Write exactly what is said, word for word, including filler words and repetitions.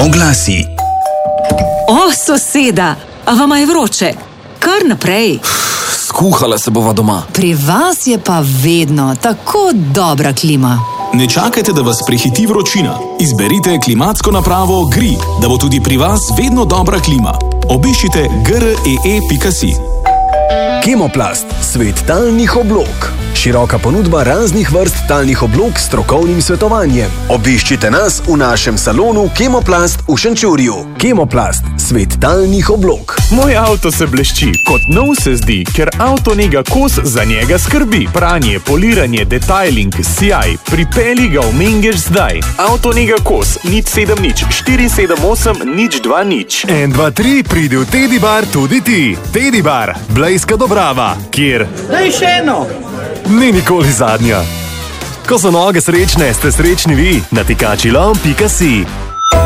Oglasi. O, soseda, a vama je vroče? Kar naprej. Skuhala se bova doma. Pri vas je pa vedno tako dobra klima. Ne čakajte, da vas prehiti vročina. Izberite klimatsko napravo G R I, da bo tudi pri vas vedno dobra klima. Obiščite g r e e pika si. Kemoplast, svet talnih oblog. Široka ponudba raznih vrst talnih oblog s strokovnim svetovanjem. Obiščite nas v našem salonu Kemoplast v Šenčurju. Kemoplast, svet talnih oblog. Moj avto se blešči, kot nov se zdi, ker Avtonega Kos za njega skrbi. Pranje, poliranje, detailing, sijaj. Pripelji ga v Mengeš zdaj. Avtonega Kos, nič sedem nič, štiri sedem osem, nič dva nič. En, dva, tri, pridi v Teddy Bar tudi ti. Teddy Bar, Blejska Dobrava, kjer... Daj še eno! Ni nikoli zadnja. Ko so noge srečne, ste srečni vi. natikačilom pika si.